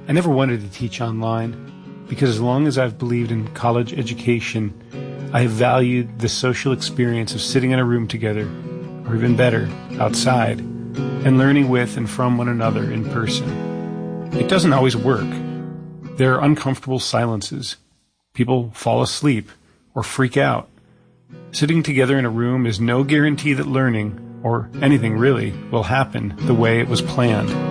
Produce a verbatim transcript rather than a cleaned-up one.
I never wanted to teach online because as long as I've believed in college education, I have valued the social experience of sitting in a room together, or even better, outside, and learning with and from one another in person. It doesn't always work. There are uncomfortable silences. People fall asleep or freak out. Sitting together in a room is no guarantee that learning, or anything really, will happen the way it was planned.